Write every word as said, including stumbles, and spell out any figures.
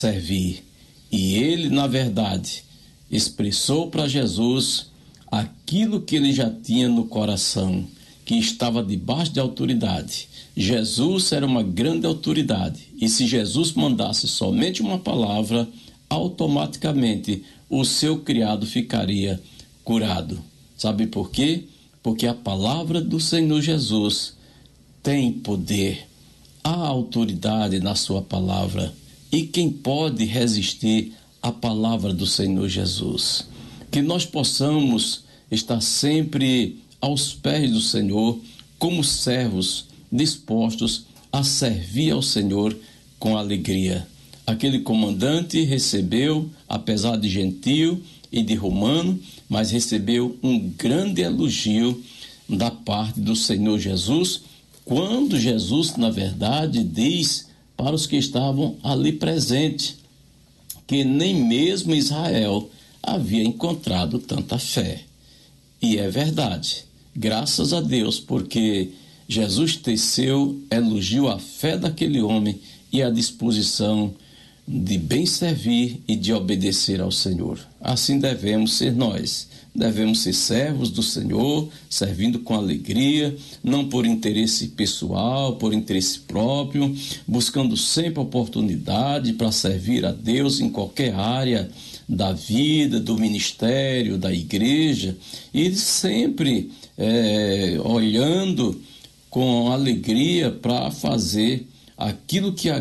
servir. E ele, na verdade, expressou para Jesus aquilo que ele já tinha no coração, que estava debaixo de autoridade. Jesus era uma grande autoridade, e se Jesus mandasse somente uma palavra, automaticamente o seu criado ficaria curado. Sabe por quê? Porque a palavra do Senhor Jesus tem poder, há autoridade na sua palavra. E quem pode resistir à palavra do Senhor Jesus? Que nós possamos estar sempre aos pés do Senhor, como servos dispostos a servir ao Senhor com alegria. Aquele comandante recebeu, apesar de gentil e de romano, mas recebeu um grande elogio da parte do Senhor Jesus, quando Jesus, na verdade, diz para os que estavam ali presentes que nem mesmo Israel havia encontrado tanta fé. E é verdade, graças a Deus, porque Jesus teceu elogio à fé daquele homem e à disposição de bem servir e de obedecer ao Senhor. Assim devemos ser nós. Devemos ser servos do Senhor, servindo com alegria, não por interesse pessoal, por interesse próprio, buscando sempre oportunidade para servir a Deus em qualquer área da vida, do ministério, da igreja, e sempre é, olhando com alegria para fazer aquilo que a